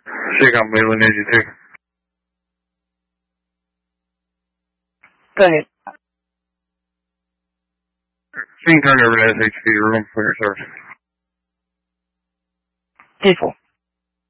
Shake on Wayland 82. Go ahead. Being turned over to SHP room for your service. 10-4.